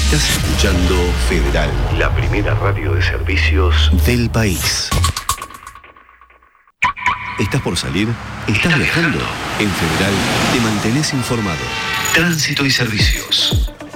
Estás escuchando Federal, la primera radio de servicios del país. ¿Estás por salir? ¿Estás viajando? En Federal te mantenés informado. Tránsito y servicios.